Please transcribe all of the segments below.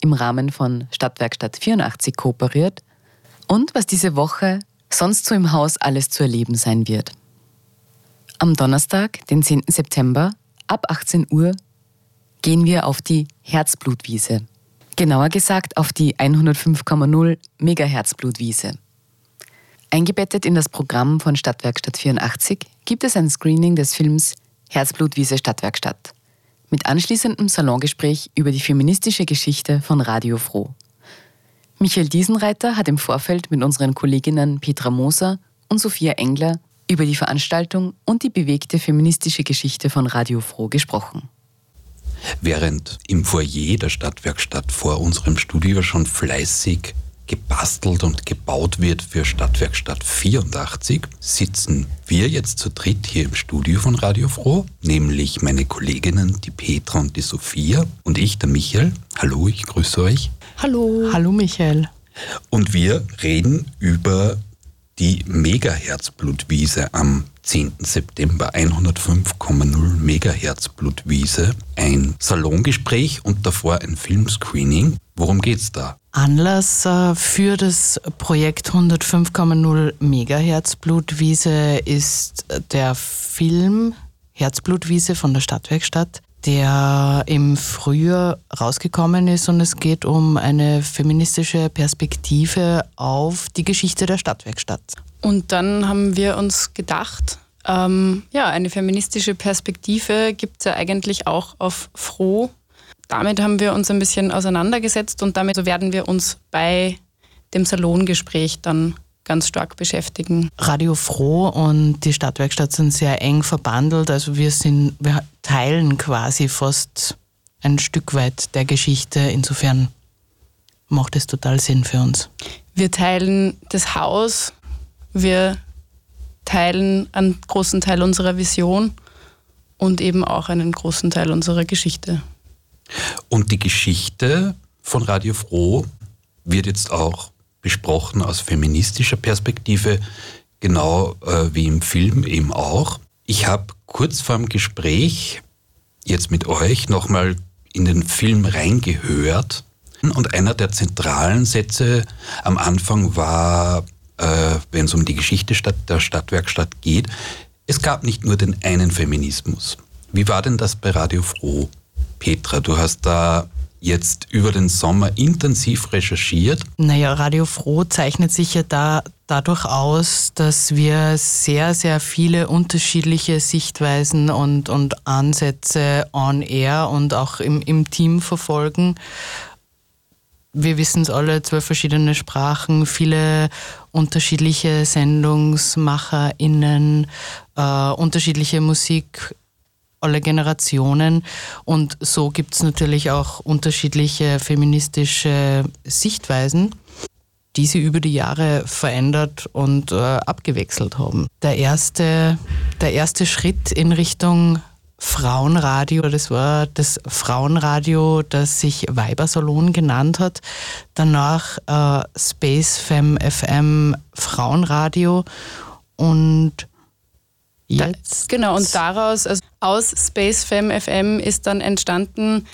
im Rahmen von Stadtwerkstatt 84 kooperiert und was diese Woche sonst so im Haus alles zu erleben sein wird. Am Donnerstag, den 10. September, ab 18 Uhr, gehen wir auf die Herzblutwiese. Genauer gesagt auf die 105,0 Megahertzblutwiese. Eingebettet in das Programm von Stadtwerkstatt 84 gibt es ein Screening des Films Herzblutwiese Stadtwerkstatt mit anschließendem Salongespräch über die feministische Geschichte von Radio Froh. Michael Diesenreiter hat im Vorfeld mit unseren Kolleginnen Petra Moser und Sophia Engler über die Veranstaltung und die bewegte feministische Geschichte von Radio Froh gesprochen. Während im Foyer der Stadtwerkstatt vor unserem Studio schon fleißig gebastelt und gebaut wird für Stadtwerkstatt 84, sitzen wir jetzt zu dritt hier im Studio von Radio Froh, nämlich meine Kolleginnen, die Petra und die Sophia und ich, der Michael. Hallo, ich grüße euch. Hallo. Hallo Michael. Und wir reden über die Megahertzblutwiese am 10. September, 105,0 Megahertz Blutwiese, ein Salongespräch und davor ein Filmscreening. Worum geht's da? Anlass für das Projekt 105,0 Megahertz Blutwiese ist der Film Herzblutwiese von der Stadtwerkstatt, der im Frühjahr rausgekommen ist, und es geht um eine feministische Perspektive auf die Geschichte der Stadtwerkstatt. Und dann haben wir uns gedacht, eine feministische Perspektive gibt es ja eigentlich auch auf Froh. Damit haben wir uns ein bisschen auseinandergesetzt und damit werden wir uns bei dem Salongespräch dann ganz stark beschäftigen. Radio Froh und die Stadtwerkstatt sind sehr eng verbandelt, also wir teilen quasi fast ein Stück weit der Geschichte, insofern macht es total Sinn für uns. Wir teilen das Haus, wir teilen einen großen Teil unserer Vision und eben auch einen großen Teil unserer Geschichte. Und die Geschichte von Radio Froh wird jetzt auch besprochen aus feministischer Perspektive, genau wie im Film eben auch. Ich habe kurz vor dem Gespräch jetzt mit euch nochmal in den Film reingehört und einer der zentralen Sätze am Anfang war, wenn es um die Geschichte der Stadtwerkstatt geht, es gab nicht nur den einen Feminismus. Wie war denn das bei Radio Froh? Petra, du hast da jetzt über den Sommer intensiv recherchiert. Naja, Radio Froh zeichnet sich ja dadurch aus, dass wir sehr, sehr viele unterschiedliche Sichtweisen und Ansätze on air und auch im Team verfolgen. Wir wissen es alle, 12 verschiedene Sprachen, viele unterschiedliche SendungsmacherInnen, unterschiedliche Musik, alle Generationen, und so gibt es natürlich auch unterschiedliche feministische Sichtweisen, die sie über die Jahre verändert und abgewechselt haben. Der erste Schritt in Richtung Frauenradio, das war das Frauenradio, das sich Weibersalon genannt hat. Danach Space Femme FM Frauenradio und jetzt... Genau, und daraus, also aus Space Femme FM ist dann entstanden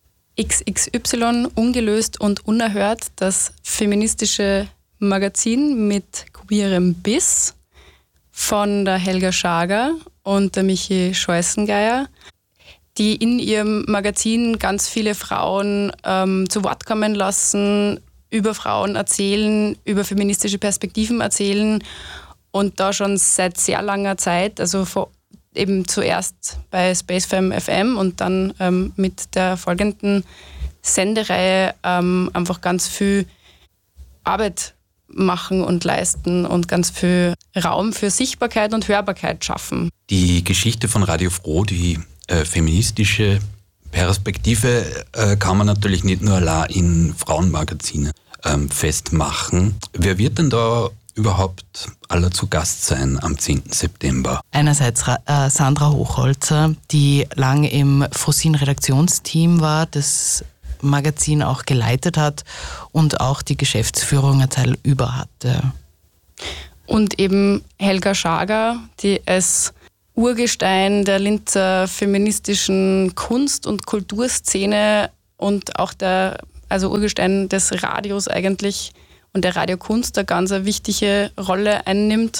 XXY, ungelöst und unerhört, das feministische Magazin mit queerem Biss von der Helga Schager und der Michi Scheußengeier, die in ihrem Magazin ganz viele Frauen zu Wort kommen lassen, über Frauen erzählen, über feministische Perspektiven erzählen und da schon seit sehr langer Zeit, also eben zuerst bei Space Femme FM und dann mit der folgenden Sendereihe einfach ganz viel Arbeit machen und leisten und ganz viel Raum für Sichtbarkeit und Hörbarkeit schaffen. Die Geschichte von Radio Froh, die feministische Perspektive, kann man natürlich nicht nur allein in Frauenmagazinen festmachen. Wer wird denn da überhaupt aller zu Gast sein am 10. September? Einerseits Sandra Hochholzer, die lange im Frosin-Redaktionsteam war, das Magazin auch geleitet hat und auch die Geschäftsführung ein Teil über hatte. Und eben Helga Schager, die als Urgestein der Linzer feministischen Kunst- und Kulturszene und auch der also Urgestein des Radios eigentlich und der Radiokunst eine ganz wichtige Rolle einnimmt.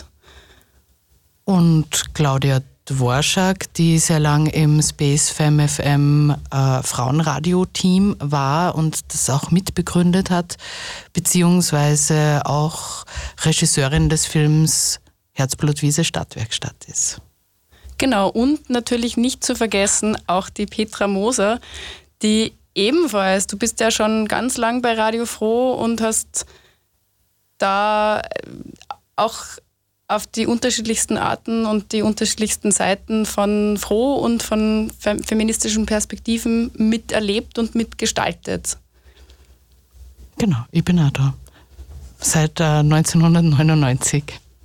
Und Claudia Dworschak, die sehr lang im Space Femme FM Frauenradio-Team war und das auch mitbegründet hat, beziehungsweise auch Regisseurin des Films Herzblut-Wiese Stadtwerkstatt ist. Genau, und natürlich nicht zu vergessen auch die Petra Moser, die ebenfalls, du bist ja schon ganz lang bei Radio Froh und hast da auch auf die unterschiedlichsten Arten und die unterschiedlichsten Seiten von Froh und von feministischen Perspektiven miterlebt und mitgestaltet. Genau, ich bin auch da. Seit 1999.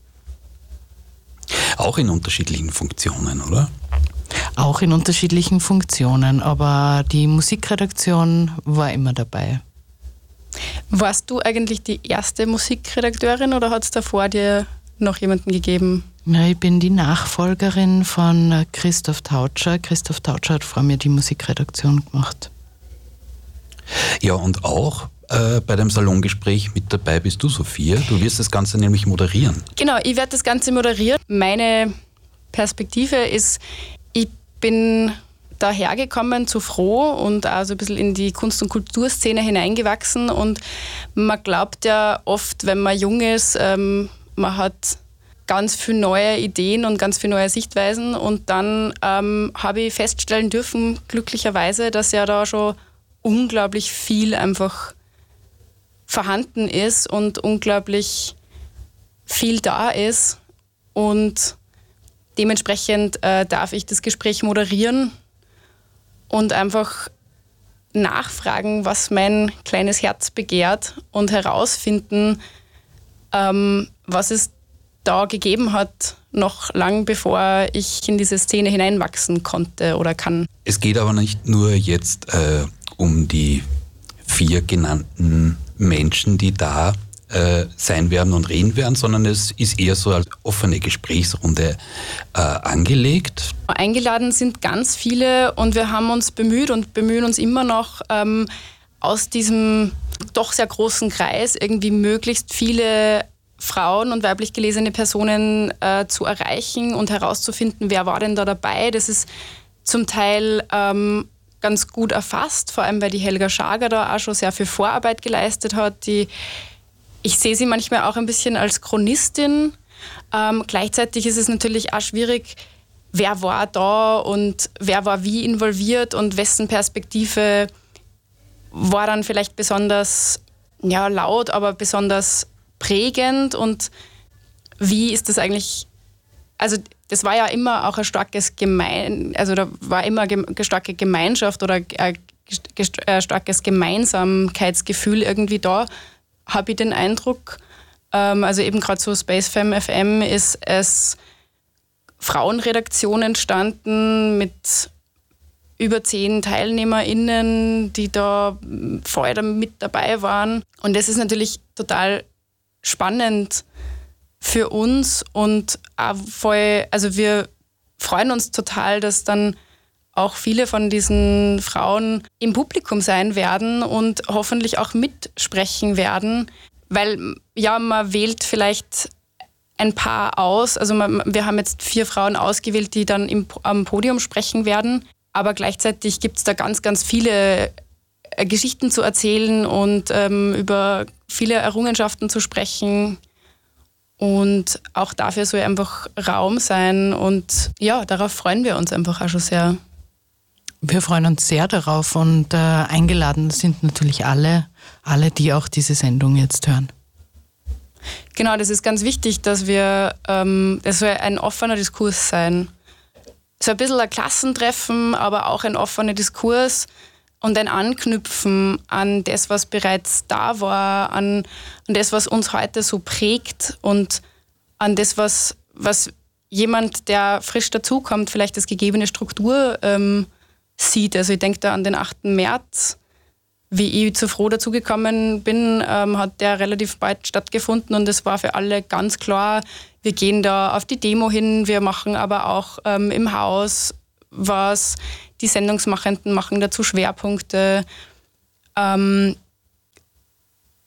Auch in unterschiedlichen Funktionen, oder? Auch in unterschiedlichen Funktionen, aber die Musikredaktion war immer dabei. Warst du eigentlich die erste Musikredakteurin oder hat es davor dir noch jemanden gegeben? Ja, ich bin die Nachfolgerin von Christoph Tautscher. Christoph Tautscher hat vor mir die Musikredaktion gemacht. Ja, und auch bei dem Salongespräch mit dabei bist du, Sophia. Du wirst das Ganze nämlich moderieren. Genau, ich werde das Ganze moderieren. Meine Perspektive ist, ich bin dahergekommen zu Froh und auch so ein bisschen in die Kunst- und Kulturszene hineingewachsen. Und man glaubt ja oft, wenn man jung ist, man hat ganz viele neue Ideen und ganz viele neue Sichtweisen. Und dann habe ich feststellen dürfen, glücklicherweise, dass ja da schon unglaublich viel einfach vorhanden ist und unglaublich viel da ist. Und dementsprechend darf ich das Gespräch moderieren und einfach nachfragen, was mein kleines Herz begehrt und herausfinden, was es da gegeben hat, noch lang bevor ich in diese Szene hineinwachsen konnte oder kann. Es geht aber nicht nur jetzt um die 4 genannten Menschen, die da sein werden und reden werden, sondern es ist eher so als offene Gesprächsrunde angelegt. Eingeladen sind ganz viele und wir haben uns bemüht und bemühen uns immer noch, aus diesem doch sehr großen Kreis irgendwie möglichst viele Frauen und weiblich gelesene Personen zu erreichen und herauszufinden, wer war denn da dabei. Das ist zum Teil ganz gut erfasst, vor allem weil die Helga Schager da auch schon sehr viel Vorarbeit geleistet hat. Ich sehe sie manchmal auch ein bisschen als Chronistin. Gleichzeitig ist es natürlich auch schwierig, wer war da und wer war wie involviert und wessen Perspektive war dann vielleicht besonders laut, aber besonders prägend und wie ist das eigentlich, also das war ja immer auch ein starkes da war immer eine starke Gemeinschaft oder ein starkes Gemeinsamkeitsgefühl irgendwie da, habe ich den Eindruck. Also eben gerade so Space Femme FM ist als Frauenredaktion entstanden mit über 10 TeilnehmerInnen, die da voll mit dabei waren. Und das ist natürlich total spannend für uns und auch voll, also wir freuen uns total, dass dann auch viele von diesen Frauen im Publikum sein werden und hoffentlich auch mitsprechen werden, weil man wählt vielleicht ein paar aus, also wir haben jetzt 4 Frauen ausgewählt, die dann am Podium sprechen werden, aber gleichzeitig gibt es da ganz, ganz viele Geschichten zu erzählen und über viele Errungenschaften zu sprechen. Und auch dafür soll einfach Raum sein und darauf freuen wir uns einfach auch schon sehr. Wir freuen uns sehr darauf und eingeladen sind natürlich alle, die auch diese Sendung jetzt hören. Genau, das ist ganz wichtig, dass das soll ein offener Diskurs sein. So ein bisschen ein Klassentreffen, aber auch ein offener Diskurs und ein Anknüpfen an das, was bereits da war, an das, was uns heute so prägt und an das, was jemand, der frisch dazukommt, vielleicht als gegebene Struktur sieht. Also ich denke da an den 8. März, wie ich zu Froh dazugekommen bin, hat der relativ bald stattgefunden und es war für alle ganz klar, wir gehen da auf die Demo hin, wir machen aber auch im Haus was, die Sendungsmachenden machen dazu Schwerpunkte.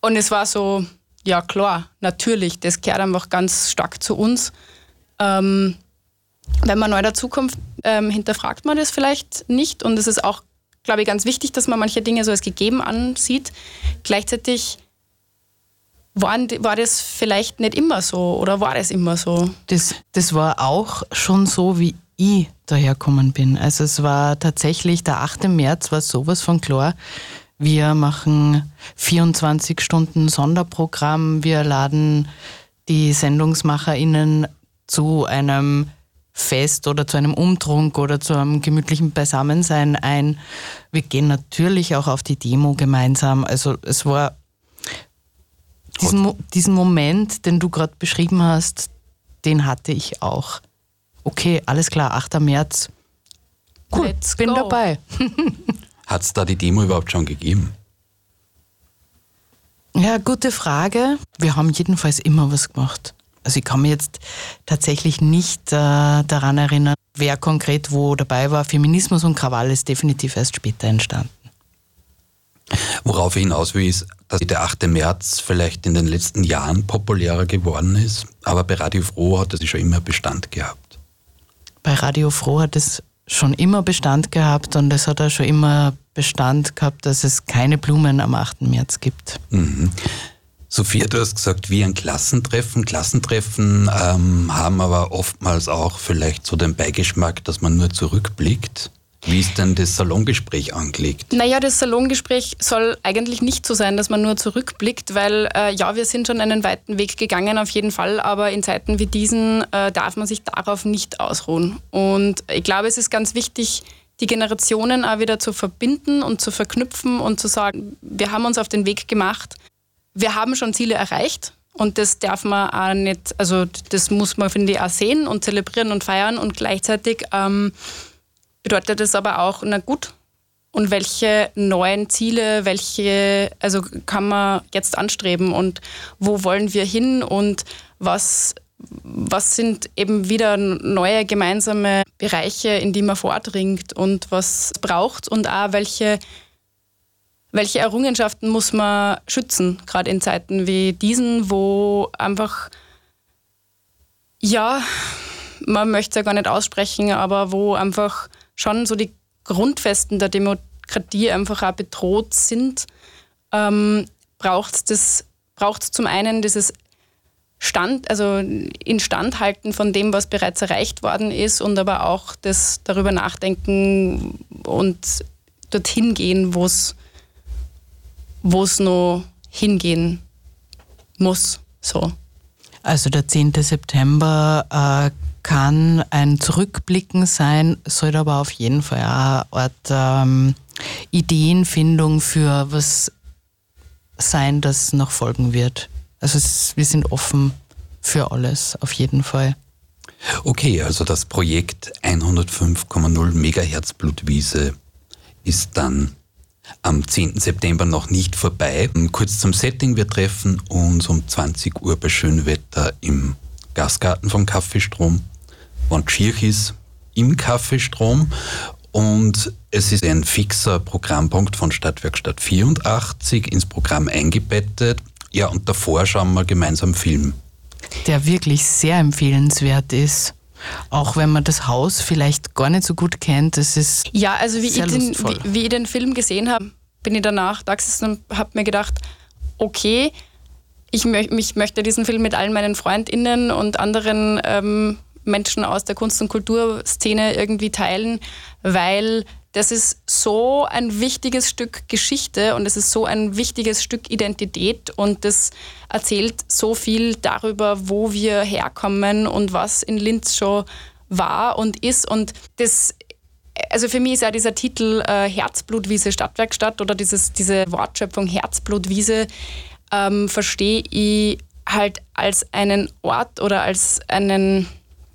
Und es war so, ja klar, natürlich, das gehört einfach ganz stark zu uns. Wenn man neu dazukommt, hinterfragt man das vielleicht nicht. Und es ist auch, glaube ich, ganz wichtig, dass man manche Dinge so als gegeben ansieht. Gleichzeitig war das vielleicht nicht immer so oder war das immer so? Das war auch schon so, wie ich dahergekommen bin. Also es war tatsächlich, der 8. März war sowas von klar. Wir machen 24 Stunden Sonderprogramm. Wir laden die SendungsmacherInnen zu einem Fest oder zu einem Umtrunk oder zu einem gemütlichen Beisammensein ein. Wir gehen natürlich auch auf die Demo gemeinsam. Also es war diesen Moment, den du gerade beschrieben hast, den hatte ich auch. Okay, alles klar, 8. März. Cool, Let's bin go. dabei. Hat es da die Demo überhaupt schon gegeben? Ja, gute Frage. Wir haben jedenfalls immer was gemacht. Also ich kann mich jetzt tatsächlich nicht daran erinnern, wer konkret wo dabei war. Feminismus und Krawall ist definitiv erst später entstanden. Worauf ich hinaus will, ist, dass der 8. März vielleicht in den letzten Jahren populärer geworden ist, aber bei Radio Froh hat es schon immer Bestand gehabt. Bei Radio Froh hat es schon immer Bestand gehabt und es hat auch schon immer Bestand gehabt, dass es keine Blumen am 8. März gibt. Mhm. Sophia, du hast gesagt, wie ein Klassentreffen. Klassentreffen haben aber oftmals auch vielleicht so den Beigeschmack, dass man nur zurückblickt. Wie ist denn das Salongespräch angelegt? Naja, das Salongespräch soll eigentlich nicht so sein, dass man nur zurückblickt, weil ja, wir sind schon einen weiten Weg gegangen auf jeden Fall, aber in Zeiten wie diesen darf man sich darauf nicht ausruhen. Und ich glaube, es ist ganz wichtig, die Generationen auch wieder zu verbinden und zu verknüpfen und zu sagen, wir haben uns auf den Weg gemacht, wir haben schon Ziele erreicht und das darf man auch nicht, also das muss man, finde ich, auch sehen und zelebrieren und feiern und gleichzeitig bedeutet das aber auch, na gut, und welche neuen Ziele, also kann man jetzt anstreben und wo wollen wir hin und was sind eben wieder neue gemeinsame Bereiche, in die man vordringt und was braucht und auch welche Errungenschaften muss man schützen, gerade in Zeiten wie diesen, wo einfach, ja, man möchte es ja gar nicht aussprechen, aber wo einfach schon so die Grundfesten der Demokratie einfach auch bedroht sind, braucht es zum einen dieses Instandhalten von dem, was bereits erreicht worden ist und aber auch das darüber nachdenken und dorthin gehen, wo es noch hingehen muss. So. Also der 10. September kann ein Zurückblicken sein, sollte aber auf jeden Fall auch eine Art Ideenfindung für was sein, das noch folgen wird. Also wir sind offen für alles, auf jeden Fall. Okay, also das Projekt 105,0 Megahertz Blutwiese ist dann am 10. September noch nicht vorbei. Kurz zum Setting, wir treffen uns um 20 Uhr bei Schönwetter im Gastgarten vom Kaffeestrom, wenn schier ist, im Kaffeestrom. Und es ist ein fixer Programmpunkt von Stadtwerkstatt 84 ins Programm eingebettet. Ja, und davor schauen wir gemeinsam Film. Der wirklich sehr empfehlenswert ist. Auch wenn man das Haus vielleicht gar nicht so gut kennt, es ist ja, also wie ich den Film gesehen habe, bin ich danach da gesessen und habe mir gedacht, okay, ich möchte diesen Film mit allen meinen FreundInnen und anderen Menschen aus der Kunst- und Kulturszene irgendwie teilen, weil das ist so ein wichtiges Stück Geschichte und es ist so ein wichtiges Stück Identität und das erzählt so viel darüber, wo wir herkommen und was in Linz schon war und ist. Und das, also für mich ist ja dieser Titel Herzblutwiese Stadtwerkstatt oder diese Wortschöpfung Herzblutwiese verstehe ich halt als einen Ort oder als einen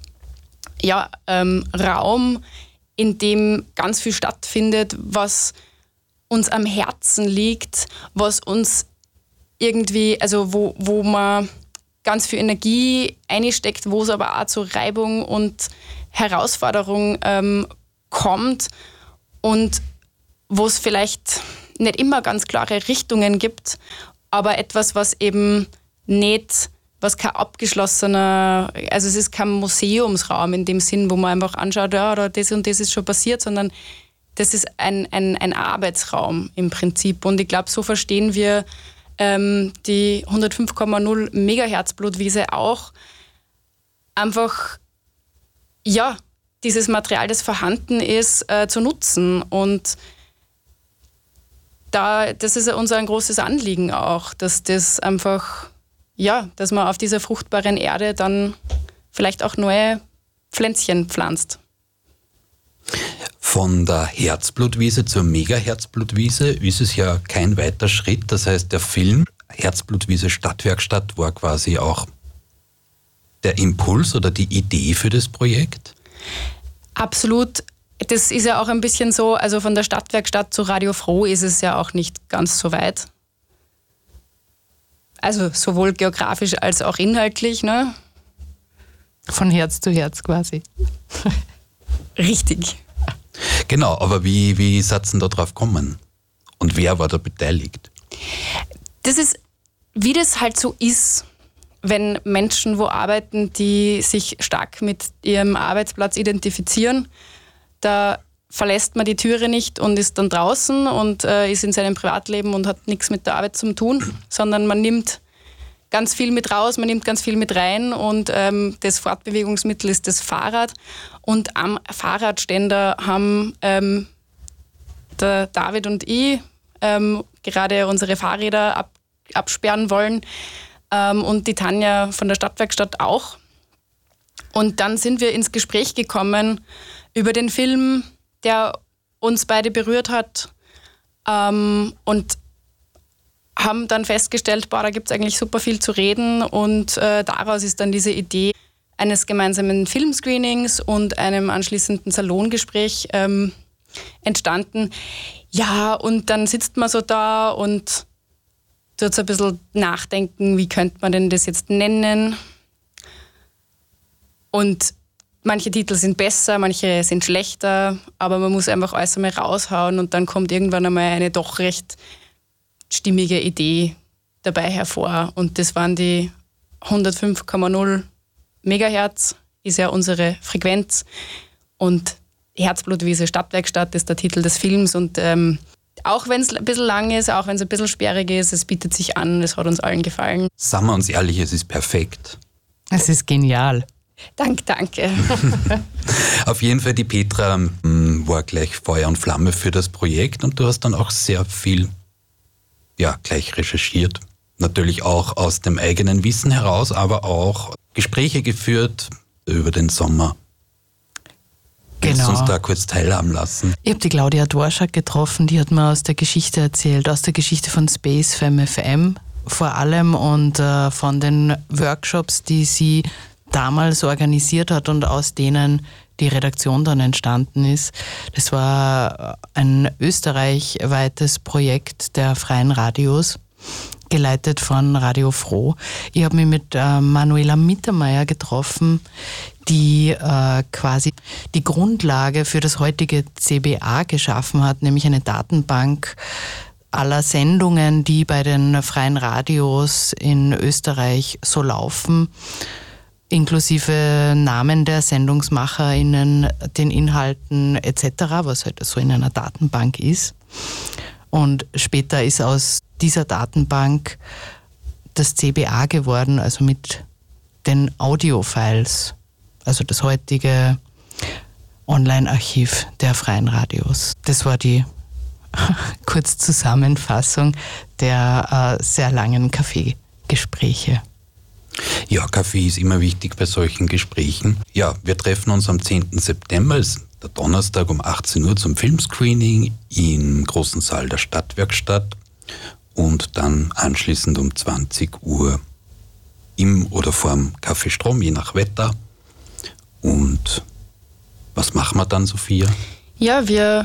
Raum, in dem ganz viel stattfindet, was uns am Herzen liegt, was uns irgendwie, also wo man ganz viel Energie einsteckt, wo es aber auch zu Reibung und Herausforderung kommt und wo es vielleicht nicht immer ganz klare Richtungen gibt aber etwas, was eben nicht, was kein abgeschlossener, also es ist kein Museumsraum in dem Sinn, wo man einfach anschaut, ja, oder das und das ist schon passiert, sondern das ist ein Arbeitsraum im Prinzip. Und ich glaube, so verstehen wir die 105,0 Megahertz Blutwiese auch. Einfach, ja, dieses Material, das vorhanden ist, zu nutzen. Und das ist uns ein großes Anliegen auch, dass das einfach, ja, dass man auf dieser fruchtbaren Erde dann vielleicht auch neue Pflänzchen pflanzt. Von der Herzblutwiese zur Mega-Herzblutwiese ist es ja kein weiter Schritt. Das heißt, der Film Herzblutwiese Stadtwerkstatt war quasi auch der Impuls oder die Idee für das Projekt? Absolut. Das ist ja auch ein bisschen so, also von der Stadtwerkstatt zu Radio Froh ist es ja auch nicht ganz so weit. Also sowohl geografisch als auch inhaltlich, ne? Von Herz zu Herz quasi. Richtig. Genau, aber wie seid ihr da drauf gekommen? Und wer war da beteiligt? Das ist, wie das halt so ist, wenn Menschen wo arbeiten, die sich stark mit ihrem Arbeitsplatz identifizieren. Da verlässt man die Türe nicht und ist dann draußen und ist in seinem Privatleben und hat nichts mit der Arbeit zu tun, sondern man nimmt ganz viel mit raus, man nimmt ganz viel mit rein und das Fortbewegungsmittel ist das Fahrrad. Und am Fahrradständer haben der David und ich gerade unsere Fahrräder absperren wollen und die Tanja von der Stadtwerkstatt auch. Und dann sind wir ins Gespräch gekommen über den Film, der uns beide berührt hat und haben dann festgestellt, da gibt es eigentlich super viel zu reden und daraus ist dann diese Idee eines gemeinsamen Filmscreenings und einem anschließenden Salongespräch entstanden. Ja, und dann sitzt man so da und tut so ein bisschen nachdenken, wie könnte man denn das jetzt nennen? Und manche Titel sind besser, manche sind schlechter, aber man muss einfach alles einmal raushauen und dann kommt irgendwann einmal eine doch recht stimmige Idee dabei hervor. Und das waren die 105,0 Megahertz, ist ja unsere Frequenz. Und Herzblutwiese Stadtwerkstatt ist der Titel des Films. Und auch wenn es ein bisschen lang ist, auch wenn es ein bisschen sperrig ist, es bietet sich an, es hat uns allen gefallen. Sagen wir uns ehrlich, es ist perfekt. Es ist genial. Danke. Auf jeden Fall, die Petra war gleich Feuer und Flamme für das Projekt und du hast dann auch sehr viel gleich recherchiert. Natürlich auch aus dem eigenen Wissen heraus, aber auch Gespräche geführt über den Sommer. Willst du uns da kurz teilhaben lassen? Ich habe die Claudia Dworschak getroffen, die hat mir aus der Geschichte erzählt, aus der Geschichte von Space Femme FM vor allem und von den Workshops, die sie damals organisiert hat und aus denen die Redaktion dann entstanden ist. Das war ein österreichweites Projekt der freien Radios, geleitet von Radio Froh. Ich habe mich mit Manuela Mittermeier getroffen, die quasi die Grundlage für das heutige CBA geschaffen hat, nämlich eine Datenbank aller Sendungen, die bei den freien Radios in Österreich so laufen, inklusive Namen der SendungsmacherInnen, den Inhalten etc., was halt so in einer Datenbank ist. Und später ist aus dieser Datenbank das CBA geworden, also mit den Audiofiles, also das heutige Online-Archiv der freien Radios. Das war die Kurzzusammenfassung der sehr langen Kaffeegespräche. Ja, Kaffee ist immer wichtig bei solchen Gesprächen. Ja, wir treffen uns am 10. September, ist der Donnerstag um 18 Uhr zum Filmscreening im großen Saal der Stadtwerkstatt und dann anschließend um 20 Uhr im oder vorm Café Strom, je nach Wetter. Und was machen wir dann, Sophia? Ja, wir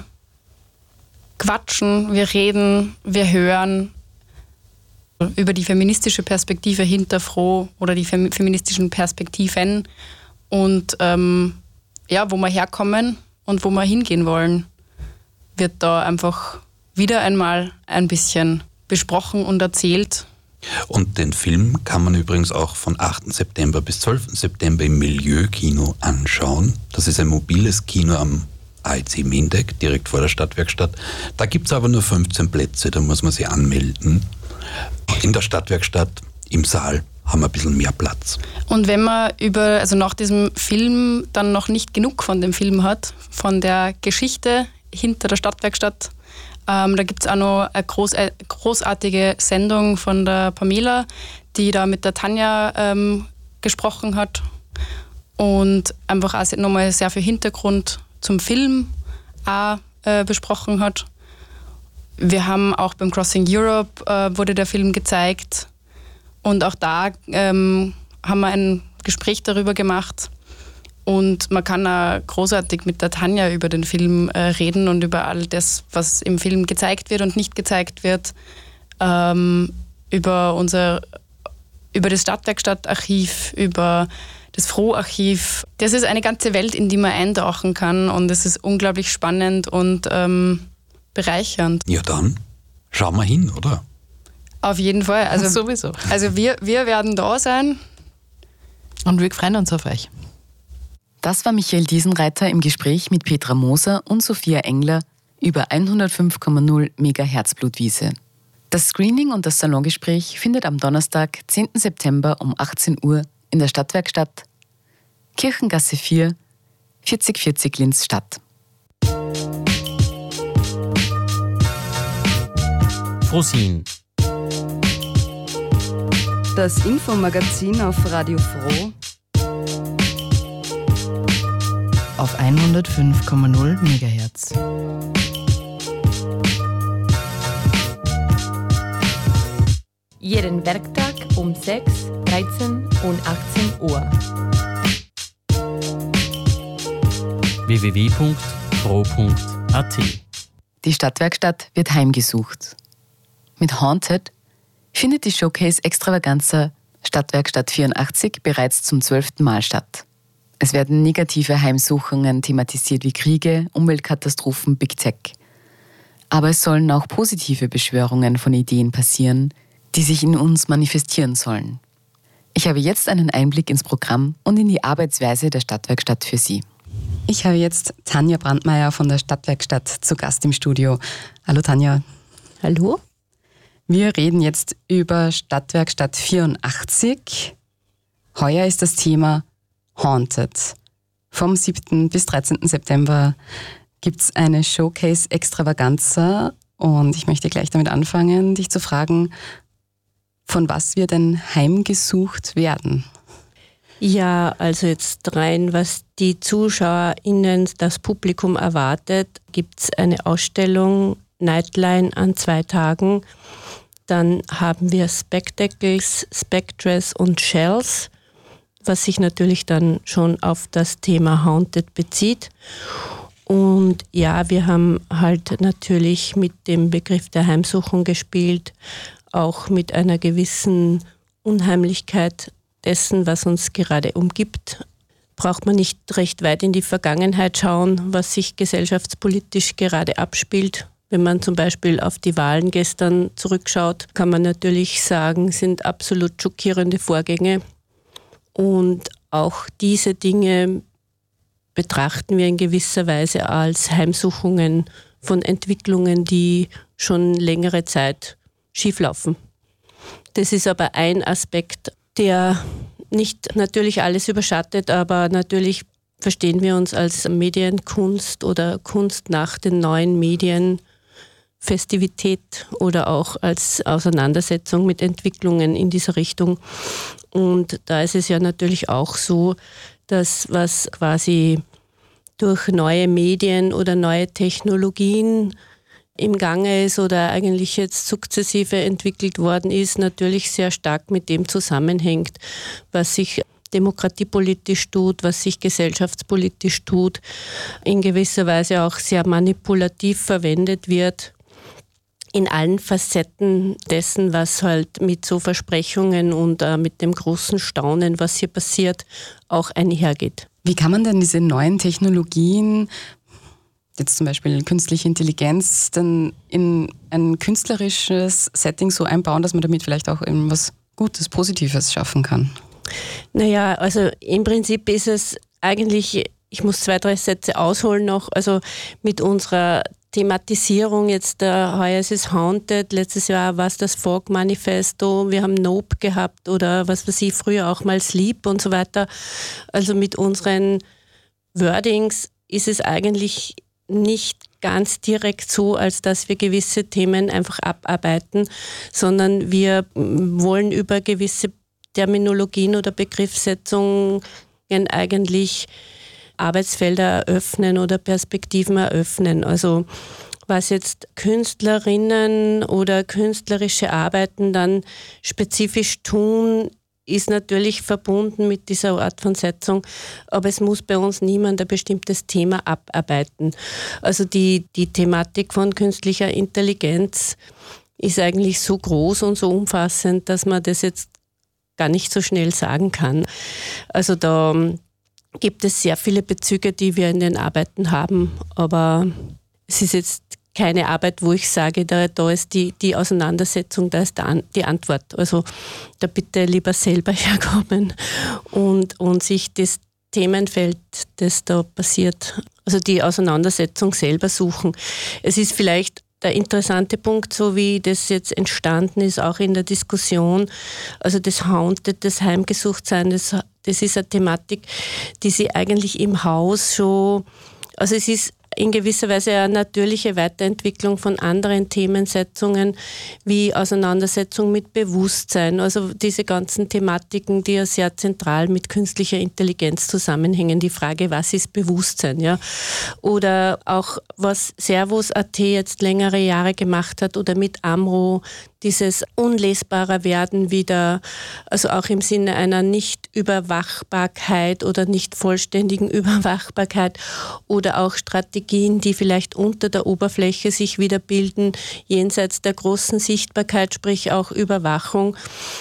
quatschen, wir reden, wir hören über die feministische Perspektive hinter Froh oder die feministischen Perspektiven und wo wir herkommen und wo wir hingehen wollen, wird da einfach wieder einmal ein bisschen besprochen und erzählt Und den Film kann man übrigens auch von 8. September bis 12. September im Milieu-Kino anschauen. Das ist ein mobiles Kino am AEC Mindeck, direkt vor der Stadtwerkstatt. Da gibt es aber nur 15 Plätze, da muss man sich anmelden. In der Stadtwerkstatt, im Saal, haben wir ein bisschen mehr Platz. Und wenn man nach diesem Film dann noch nicht genug von dem Film hat, von der Geschichte hinter der Stadtwerkstatt, da gibt es auch noch eine großartige Sendung von der Pamela, die da mit der Tanja gesprochen hat und einfach auch nochmal sehr viel Hintergrund zum Film auch besprochen hat. Wir haben auch beim Crossing Europe wurde der Film gezeigt und auch da haben wir ein Gespräch darüber gemacht. Und man kann auch großartig mit der Tanja über den Film reden und über all das, was im Film gezeigt wird und nicht gezeigt wird, über das Stadtwerkstattarchiv, über das Froh-Archiv. Das ist eine ganze Welt, in die man eintauchen kann und es ist unglaublich spannend und bereichernd. Ja dann, schauen wir hin, oder? Auf jeden Fall. Also, sowieso. Also wir werden da sein. Und wir freuen uns auf euch. Das war Michael Diesenreiter im Gespräch mit Petra Moser und Sophia Engler über 105,0 MHz Blutwiese. Das Screening und das Salongespräch findet am Donnerstag, 10. September um 18 Uhr in der Stadtwerkstatt, Kirchengasse 4, 4040 Linz statt. Frosin. Das Infomagazin auf Radio Froh Auf 105,0 MHz. Jeden Werktag um 6, 13 und 18 Uhr. www.fro.at. Die Stadtwerkstatt wird heimgesucht. Mit Haunted findet die Showcase Extravaganza Stadtwerkstatt 84 bereits zum 12. Mal statt. Es werden negative Heimsuchungen thematisiert wie Kriege, Umweltkatastrophen, Big Tech. Aber es sollen auch positive Beschwörungen von Ideen passieren, die sich in uns manifestieren sollen. Ich habe jetzt einen Einblick ins Programm und in die Arbeitsweise der Stadtwerkstatt für Sie. Ich habe jetzt Tanja Brandmeier von der Stadtwerkstatt zu Gast im Studio. Hallo Tanja. Hallo. Wir reden jetzt über Stadtwerkstatt 84. Heuer ist das Thema Haunted. Vom 7. bis 13. September gibt es eine Showcase Extravaganza und ich möchte gleich damit anfangen, dich zu fragen, von was wir denn heimgesucht werden? Ja, also jetzt rein, was die ZuschauerInnen, das Publikum erwartet, gibt es eine Ausstellung Nightline an 2 Tagen. Dann haben wir Spectacles, Spectres und Shells, was sich natürlich dann schon auf das Thema Haunted bezieht. Und ja, wir haben halt natürlich mit dem Begriff der Heimsuchung gespielt, auch mit einer gewissen Unheimlichkeit dessen, was uns gerade umgibt. Braucht man nicht recht weit in die Vergangenheit schauen, was sich gesellschaftspolitisch gerade abspielt. Wenn man zum Beispiel auf die Wahlen gestern zurückschaut, kann man natürlich sagen, sind absolut schockierende Vorgänge. Und auch diese Dinge betrachten wir in gewisser Weise als Heimsuchungen von Entwicklungen, die schon längere Zeit schieflaufen. Das ist aber ein Aspekt, der nicht natürlich alles überschattet, aber natürlich verstehen wir uns als Medienkunst oder Kunst nach den neuen Medien, Festivität oder auch als Auseinandersetzung mit Entwicklungen in dieser Richtung. Und da ist es ja natürlich auch so, dass was quasi durch neue Medien oder neue Technologien im Gange ist oder eigentlich jetzt sukzessive entwickelt worden ist, natürlich sehr stark mit dem zusammenhängt, was sich demokratiepolitisch tut, was sich gesellschaftspolitisch tut, in gewisser Weise auch sehr manipulativ verwendet wird, in allen Facetten dessen, was halt mit so Versprechungen und mit dem großen Staunen, was hier passiert, auch einhergeht. Wie kann man denn diese neuen Technologien jetzt zum Beispiel künstliche Intelligenz, dann in ein künstlerisches Setting so einbauen, dass man damit vielleicht auch irgendwas Gutes, Positives schaffen kann? Naja, also im Prinzip ist es eigentlich, ich muss 2, 3 Sätze ausholen noch, also mit unserer Thematisierung, jetzt heuer ist es Haunted, letztes Jahr war es das Fog Manifesto, wir haben Nope gehabt oder was weiß ich, früher auch mal Sleep und so weiter. Also mit unseren Wordings ist es eigentlich nicht ganz direkt so, als dass wir gewisse Themen einfach abarbeiten, sondern wir wollen über gewisse Terminologien oder Begriffssetzungen eigentlich Arbeitsfelder eröffnen oder Perspektiven eröffnen. Also was jetzt Künstlerinnen oder künstlerische Arbeiten dann spezifisch tun, ist natürlich verbunden mit dieser Art von Setzung, aber es muss bei uns niemand ein bestimmtes Thema abarbeiten. Also die Thematik von künstlicher Intelligenz ist eigentlich so groß und so umfassend, dass man das jetzt gar nicht so schnell sagen kann. Also da gibt es sehr viele Bezüge, die wir in den Arbeiten haben, aber es ist jetzt keine Arbeit, wo ich sage, da ist die Auseinandersetzung, da ist die Antwort. Also da bitte lieber selber herkommen und sich das Themenfeld, das da passiert, also die Auseinandersetzung selber suchen. Es ist vielleicht der interessante Punkt, so wie das jetzt entstanden ist, auch in der Diskussion, also das Haunted, das Heimgesuchtsein, das ist eine Thematik, die sie eigentlich im Haus schon, also es ist in gewisser Weise eine natürliche Weiterentwicklung von anderen Themensetzungen wie Auseinandersetzung mit Bewusstsein, also diese ganzen Thematiken, die ja sehr zentral mit künstlicher Intelligenz zusammenhängen. Die Frage, was ist Bewusstsein? Ja? Oder auch, was Servus.at jetzt längere Jahre gemacht hat oder mit Amro, dieses unlesbarer Werden wieder, also auch im Sinne einer Nicht-Überwachbarkeit oder nicht vollständigen Überwachbarkeit oder auch Strategien, die vielleicht unter der Oberfläche sich wieder bilden, jenseits der großen Sichtbarkeit, sprich auch Überwachung.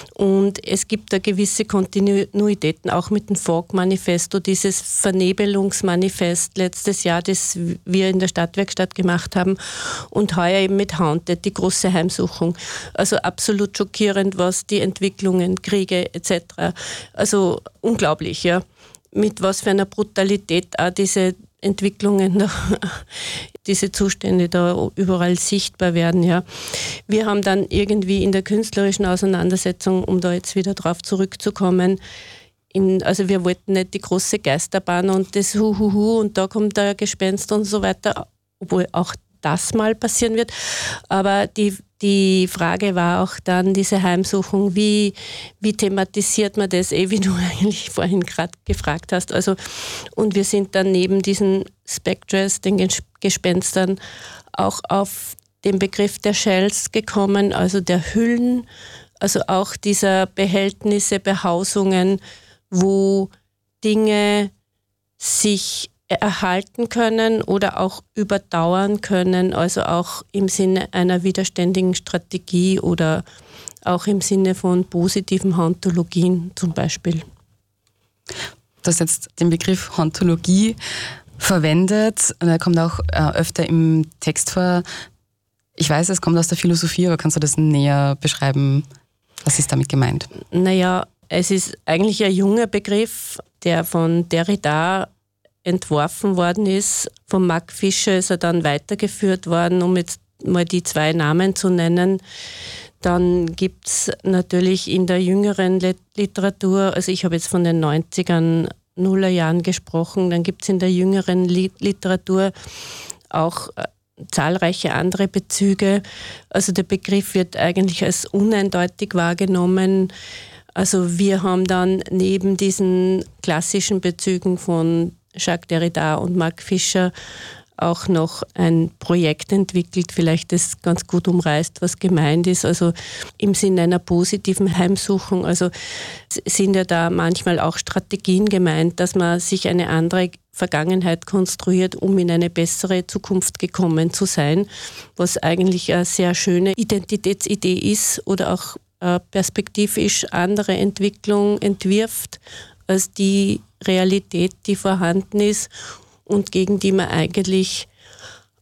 Und es gibt da gewisse Kontinuitäten, auch mit dem Fog-Manifesto, dieses Vernebelungsmanifest letztes Jahr, das wir in der Stadtwerkstatt gemacht haben und heuer eben mit Haunted, die große Heimsuchung. Also absolut schockierend, was die Entwicklungen, Kriege etc. Also unglaublich, ja. Mit was für einer Brutalität auch diese Entwicklungen, da, diese Zustände da überall sichtbar werden, ja. Wir haben dann irgendwie in der künstlerischen Auseinandersetzung, um da jetzt wieder drauf zurückzukommen, also wir wollten nicht die große Geisterbahn und das Huhuhu und da kommt der Gespenst und so weiter, obwohl auch das mal passieren wird. Aber die Frage war auch dann, diese Heimsuchung, wie thematisiert man das, wie du eigentlich vorhin gerade gefragt hast. Also, und wir sind dann neben diesen Spectres, den Gespenstern, auch auf den Begriff der Shells gekommen, also der Hüllen, also auch dieser Behältnisse, Behausungen, wo Dinge sich erhalten können oder auch überdauern können, also auch im Sinne einer widerständigen Strategie oder auch im Sinne von positiven Hauntologien zum Beispiel. Du hast jetzt den Begriff Hauntologie verwendet, und er kommt auch öfter im Text vor. Ich weiß, es kommt aus der Philosophie, aber kannst du das näher beschreiben? Was ist damit gemeint? Naja, es ist eigentlich ein junger Begriff, der von Derrida entworfen worden ist. Von Mark Fisher ist er dann weitergeführt worden, um jetzt mal die 2 Namen zu nennen. Dann gibt es natürlich in der jüngeren Literatur, also ich habe jetzt von den 90ern, Nullerjahren gesprochen, dann gibt es in der jüngeren Literatur auch zahlreiche andere Bezüge. Also der Begriff wird eigentlich als uneindeutig wahrgenommen. Also wir haben dann neben diesen klassischen Bezügen von Jacques Derrida und Mark Fisher auch noch ein Projekt entwickelt, vielleicht das ganz gut umreißt, was gemeint ist, also im Sinne einer positiven Heimsuchung. Also sind ja da manchmal auch Strategien gemeint, dass man sich eine andere Vergangenheit konstruiert, um in eine bessere Zukunft gekommen zu sein, was eigentlich eine sehr schöne Identitätsidee ist oder auch perspektivisch andere Entwicklung entwirft als die Realität, die vorhanden ist und gegen die man eigentlich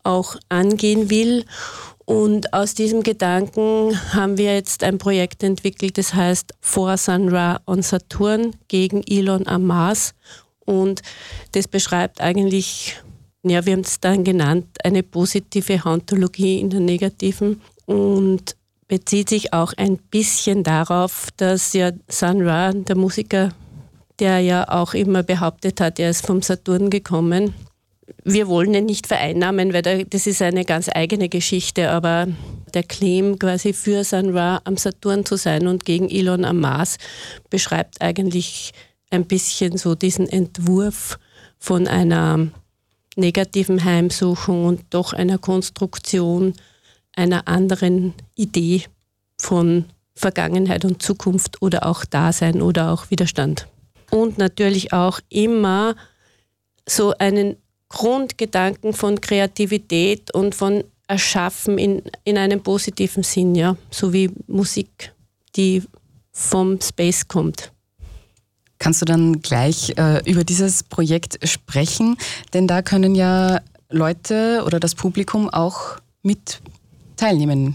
auch angehen will. Und aus diesem Gedanken haben wir jetzt ein Projekt entwickelt, das heißt For Sun Ra on Saturn gegen Elon am Mars. Und das beschreibt eigentlich, ja, wir haben es dann genannt, eine positive Hauntologie in der negativen und bezieht sich auch ein bisschen darauf, dass ja Sun Ra, der Musiker, der ja auch immer behauptet hat, er ist vom Saturn gekommen. Wir wollen ihn nicht vereinnahmen, weil das ist eine ganz eigene Geschichte, aber der Claim quasi für Sun Ra am Saturn zu sein und gegen Elon am Mars beschreibt eigentlich ein bisschen so diesen Entwurf von einer negativen Heimsuchung und doch einer Konstruktion einer anderen Idee von Vergangenheit und Zukunft oder auch Dasein oder auch Widerstand. Und natürlich auch immer so einen Grundgedanken von Kreativität und von Erschaffen in einem positiven Sinn, ja, so wie Musik, die vom Space kommt. Kannst du dann gleich über dieses Projekt sprechen? Denn da können ja Leute oder das Publikum auch mit teilnehmen.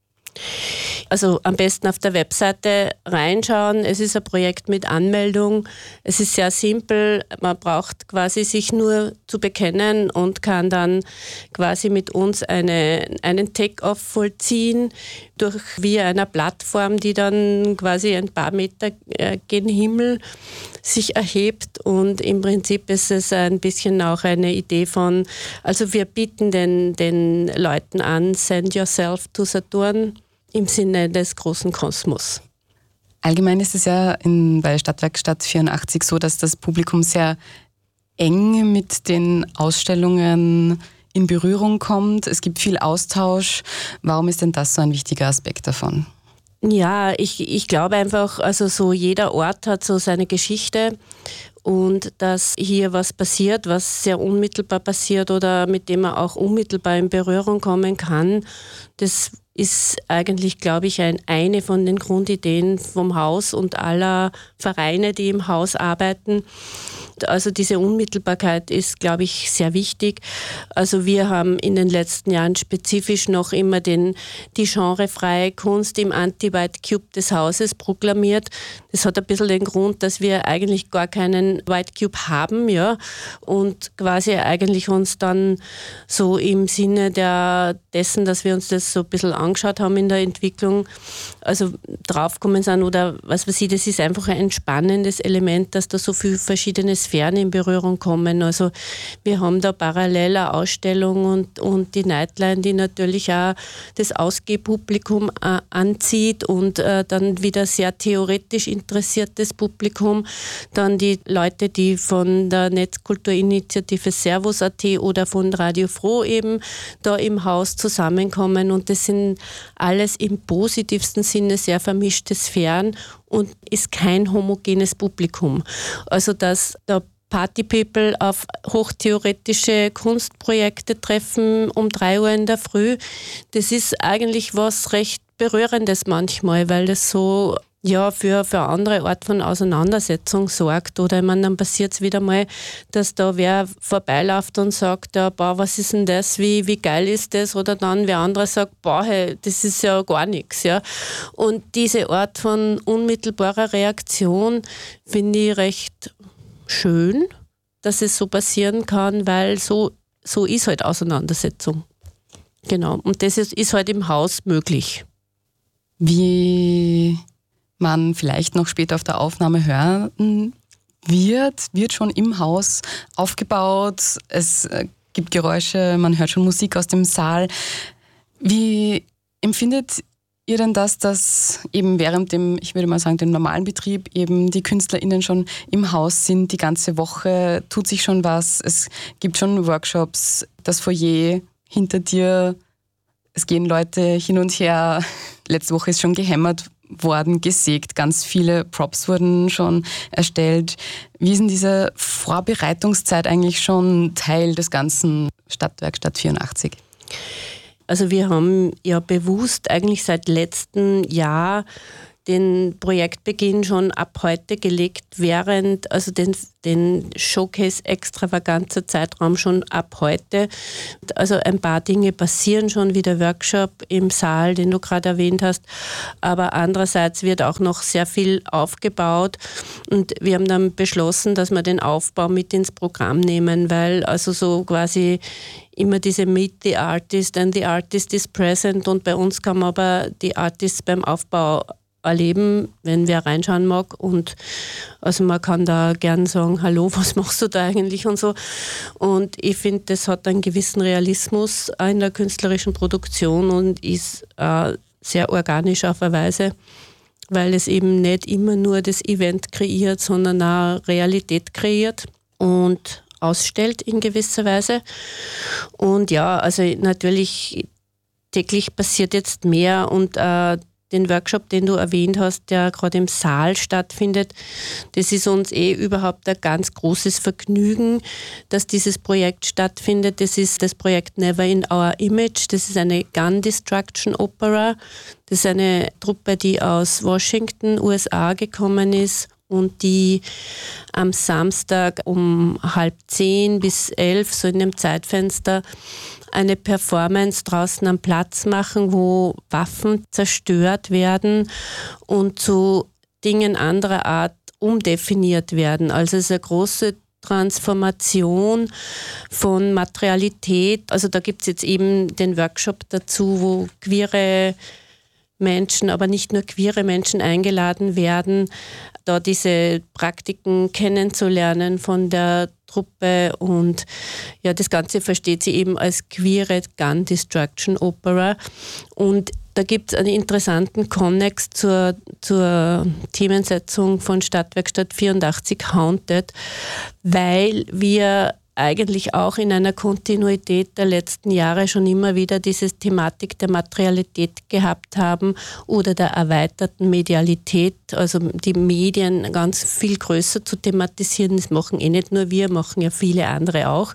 Also am besten auf der Webseite reinschauen. Es ist ein Projekt mit Anmeldung. Es ist sehr simpel. Man braucht quasi sich nur zu bekennen und kann dann quasi mit uns einen Take-Off vollziehen durch via einer Plattform, die dann quasi ein paar Meter gen Himmel sich erhebt. Und im Prinzip ist es ein bisschen auch eine Idee von, also wir bieten den Leuten an, send yourself to Saturn, im Sinne des großen Kosmos. Allgemein ist es ja bei Stadtwerkstatt 84 so, dass das Publikum sehr eng mit den Ausstellungen in Berührung kommt. Es gibt viel Austausch. Warum ist denn das so ein wichtiger Aspekt davon? Ja, ich glaube einfach, also so jeder Ort hat so seine Geschichte und dass hier was passiert, was sehr unmittelbar passiert oder mit dem man auch unmittelbar in Berührung kommen kann, das ist eigentlich, glaube ich, eine von den Grundideen vom Haus und aller Vereine, die im Haus arbeiten. Also diese Unmittelbarkeit ist, glaube ich, sehr wichtig. Also wir haben in den letzten Jahren spezifisch noch immer die genrefreie Kunst im Anti-White Cube des Hauses proklamiert. Das hat ein bisschen den Grund, dass wir eigentlich gar keinen White Cube haben, ja, und quasi eigentlich uns dann so im Sinne dessen, dass wir uns das so ein bisschen angeschaut haben in der Entwicklung, also draufgekommen sind oder was weiß ich, das ist einfach ein entspannendes Element, dass da so viele verschiedene Sphären in Berührung kommen. Also wir haben da parallel eine Ausstellung und die Nightline, die natürlich auch das Ausgehpublikum anzieht und dann wieder sehr theoretisch interessiertes Publikum. Dann die Leute, die von der Netzkulturinitiative Servus.at oder von Radio Froh eben da im Haus zusammenkommen und das sind alles im positivsten Sinne sehr vermischte Sphären und ist kein homogenes Publikum. Also dass da Party-People auf hochtheoretische Kunstprojekte treffen um 3 Uhr in der Früh, das ist eigentlich was recht Berührendes manchmal, weil das so ja, für eine andere Art von Auseinandersetzung sorgt. Oder ich meine, dann passiert es wieder mal, dass da wer vorbeiläuft und sagt, ja, boah, was ist denn das, wie geil ist das? Oder dann wer andere sagt, boah, hey, das ist ja gar nichts. Ja. Und diese Art von unmittelbarer Reaktion finde ich recht schön, dass es so passieren kann, weil so ist halt Auseinandersetzung. Genau, und das ist halt im Haus möglich. Wie man vielleicht noch später auf der Aufnahme hören wird schon im Haus aufgebaut. Es gibt Geräusche, man hört schon Musik aus dem Saal. Wie empfindet ihr denn das, dass eben während dem, ich würde mal sagen, dem normalen Betrieb eben die KünstlerInnen schon im Haus sind, die ganze Woche, tut sich schon was, es gibt schon Workshops, das Foyer hinter dir, es gehen Leute hin und her, letzte Woche ist schon gehämmert worden, gesägt, ganz viele Props wurden schon erstellt. Wie ist denn diese Vorbereitungszeit eigentlich schon Teil des ganzen Stadtwerkstatt 84? Also wir haben ja bewusst eigentlich seit letztem Jahr den Projektbeginn schon ab heute gelegt, während, also den Showcase Extravaganza Zeitraum schon ab heute. Also ein paar Dinge passieren schon, wie der Workshop im Saal, den du gerade erwähnt hast, aber andererseits wird auch noch sehr viel aufgebaut und wir haben dann beschlossen, dass wir den Aufbau mit ins Programm nehmen, weil also so quasi immer diese Meet the Artist and the Artist is present und bei uns kann man aber die Artists beim Aufbau erleben, wenn wer reinschauen mag und also man kann da gern sagen, hallo, was machst du da eigentlich und so und ich finde, das hat einen gewissen Realismus in der künstlerischen Produktion und ist sehr organisch auf eine Weise, weil es eben nicht immer nur das Event kreiert, sondern auch Realität kreiert und ausstellt in gewisser Weise. Und ja, also natürlich täglich passiert jetzt mehr und den Workshop, den du erwähnt hast, der gerade im Saal stattfindet, das ist uns überhaupt ein ganz großes Vergnügen, dass dieses Projekt stattfindet. Das ist das Projekt Never in Our Image. Das ist eine Gun Destruction Opera. Das ist eine Truppe, die aus Washington, USA gekommen ist und die am Samstag um 9:30 bis 11, so in dem Zeitfenster, eine Performance draußen am Platz machen, wo Waffen zerstört werden und zu Dingen anderer Art umdefiniert werden. Also es ist eine große Transformation von Materialität. Also da gibt es jetzt eben den Workshop dazu, wo queere Menschen, aber nicht nur queere Menschen eingeladen werden, da diese Praktiken kennenzulernen von der Truppe und ja, das Ganze versteht sie eben als queere Gun Destruction Opera und da gibt es einen interessanten Konnex zur Themensetzung von Stadtwerkstatt 84 Haunted, weil wir eigentlich auch in einer Kontinuität der letzten Jahre schon immer wieder diese Thematik der Materialität gehabt haben oder der erweiterten Medialität, also die Medien ganz viel größer zu thematisieren. Das machen nicht nur wir, machen ja viele andere auch.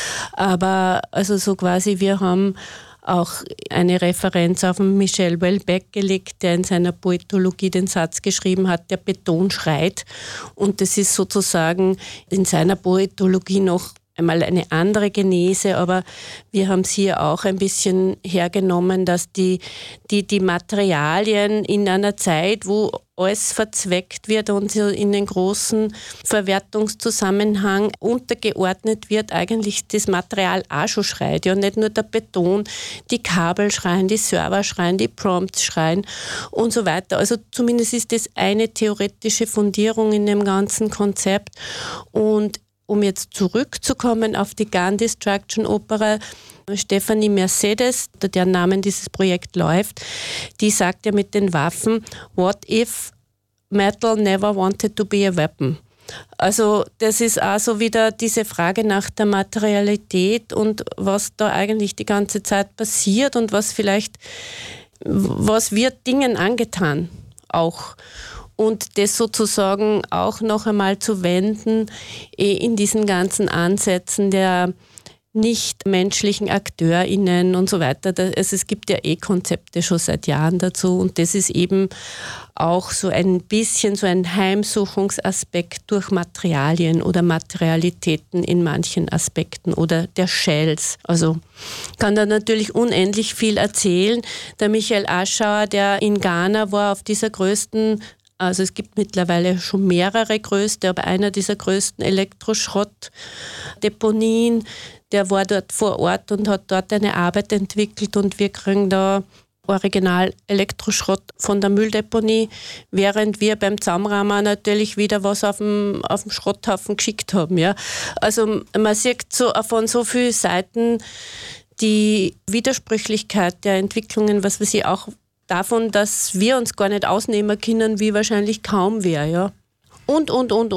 Aber also so quasi, wir haben auch eine Referenz auf den Michel Houellebecq gelegt, der in seiner Poetologie den Satz geschrieben hat, der Beton schreit. Und das ist sozusagen in seiner Poetologie noch einmal eine andere Genese, aber wir haben es hier auch ein bisschen hergenommen, dass die Materialien in einer Zeit, wo alles verzweckt wird und in den großen Verwertungszusammenhang untergeordnet wird, eigentlich das Material auch schon schreit. Ja, nicht nur der Beton, die Kabel schreien, die Server schreien, die Prompts schreien und so weiter. Also zumindest ist das eine theoretische Fundierung in dem ganzen Konzept. Und um jetzt zurückzukommen auf die Gun Destruction Opera, Stephanie Mercedes, unter deren Namen dieses Projekt läuft, die sagt ja mit den Waffen, what if metal never wanted to be a weapon? Also das ist also wieder diese Frage nach der Materialität und was da eigentlich die ganze Zeit passiert und was wird Dingen angetan auch. Und das sozusagen auch noch einmal zu wenden in diesen ganzen Ansätzen der nicht-menschlichen AkteurInnen und so weiter. Es gibt ja Konzepte schon seit Jahren dazu und das ist eben auch so ein bisschen so ein Heimsuchungsaspekt durch Materialien oder Materialitäten in manchen Aspekten oder der Shells. Also kann da natürlich unendlich viel erzählen. Der Michael Aschauer, der in Ghana war, auf dieser größten, also es gibt mittlerweile schon mehrere größte, aber einer dieser größten Elektroschrottdeponien, der war dort vor Ort und hat dort eine Arbeit entwickelt und wir kriegen da Original Elektroschrott von der Mülldeponie, während wir beim Zusammenrahmen natürlich wieder was auf dem Schrotthaufen geschickt haben. Ja. Also man sieht so von so vielen Seiten die Widersprüchlichkeit der Entwicklungen, was weiß ich, auch davon, dass wir uns gar nicht ausnehmen können, wie wahrscheinlich kaum wer. Ja. Und.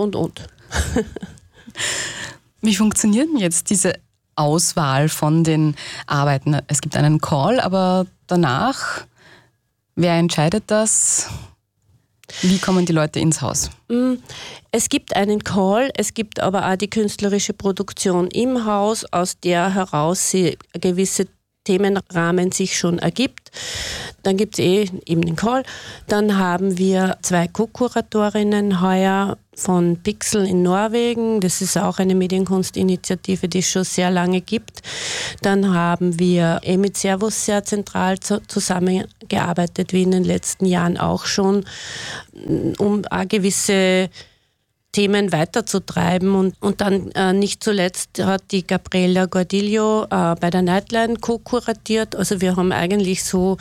Wie funktioniert denn jetzt diese Auswahl von den Arbeiten? Es gibt einen Call, aber danach, wer entscheidet das? Wie kommen die Leute ins Haus? Es gibt einen Call, es gibt aber auch die künstlerische Produktion im Haus, aus der heraus sie gewisse Themenrahmen sich schon ergibt. Dann gibt es eben den Call. Dann haben wir 2 Co-Kuratorinnen heuer von Pixel in Norwegen. Das ist auch eine Medienkunstinitiative, die es schon sehr lange gibt. Dann haben wir mit Servus sehr zentral zusammengearbeitet, wie in den letzten Jahren auch schon, um auch gewisse Themen weiterzutreiben. Und dann nicht zuletzt hat die Gabriela Gordillo bei der Nightline co-kuratiert. Also wir haben eigentlich so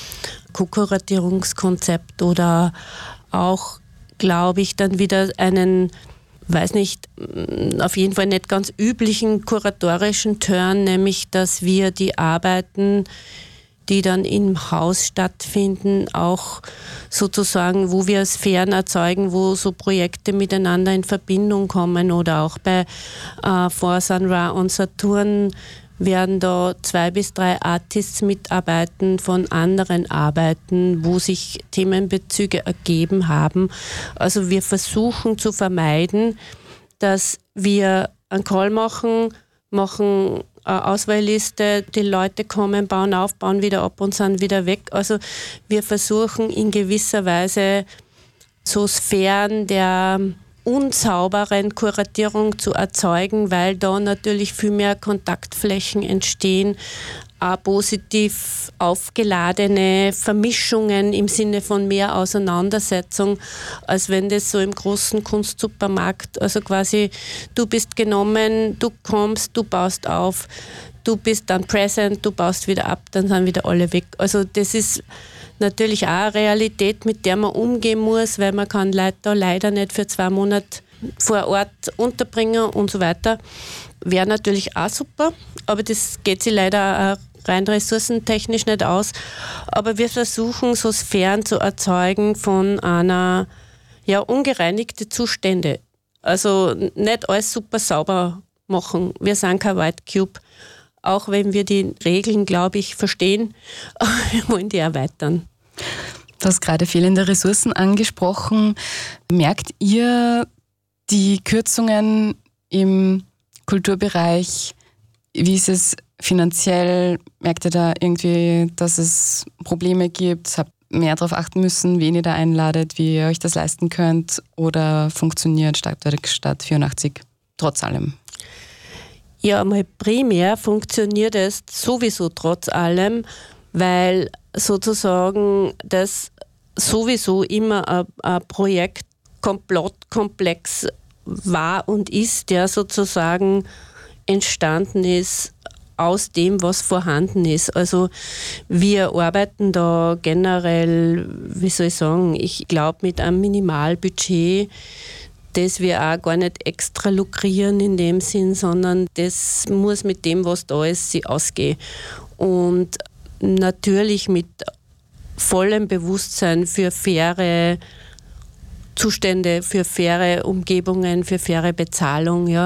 Co-Kuratierungskonzept oder auch, glaube ich, dann wieder einen, weiß nicht, auf jeden Fall nicht ganz üblichen kuratorischen Turn, nämlich dass wir die Arbeiten, die dann im Haus stattfinden, auch sozusagen, wo wir Sphären erzeugen, wo so Projekte miteinander in Verbindung kommen, oder auch bei For Sun Ra und Saturn werden da 2 bis 3 Artists mitarbeiten von anderen Arbeiten, wo sich Themenbezüge ergeben haben. Also wir versuchen zu vermeiden, dass wir einen Call machen eine Auswahlliste, die Leute kommen, bauen auf, bauen wieder ab und sind wieder weg. Also wir versuchen in gewisser Weise so Sphären der unsauberen Kuratierung zu erzeugen, weil da natürlich viel mehr Kontaktflächen entstehen, positiv aufgeladene Vermischungen im Sinne von mehr Auseinandersetzung, als wenn das so im großen Kunstsupermarkt, also quasi du bist genommen, du kommst, du baust auf, du bist dann present, du baust wieder ab, dann sind wieder alle weg. Also das ist natürlich auch eine Realität, mit der man umgehen muss, weil man kann Leute da leider nicht für 2 Monate vor Ort unterbringen und so weiter. Wäre natürlich auch super, aber das geht sich leider auch rein ressourcentechnisch nicht aus. Aber wir versuchen, so Sphären zu erzeugen von einer ungereinigten Zustände. Also nicht alles super sauber machen. Wir sind kein White Cube. Auch wenn wir die Regeln, glaube ich, verstehen, aber wir wollen die erweitern. Du hast gerade fehlende Ressourcen angesprochen. Merkt ihr die Kürzungen im Kulturbereich? Wie ist es finanziell? Merkt ihr da irgendwie, dass es Probleme gibt? Habt ihr mehr darauf achten müssen, wen ihr da einladet, wie ihr euch das leisten könnt? Oder funktioniert Stadtwerkstatt 84 trotz allem? Ja, mal primär funktioniert es sowieso trotz allem, weil sozusagen das sowieso immer ein Projektkomplex war und ist, der sozusagen entstanden ist aus dem, was vorhanden ist. Also wir arbeiten da generell, wie soll ich sagen, ich glaube mit einem Minimalbudget, das wir auch gar nicht extra lukrieren in dem Sinn, sondern das muss mit dem, was da ist, sich ausgehen. Und natürlich mit vollem Bewusstsein für faire Zustände, für faire Umgebungen, für faire Bezahlung. Ja.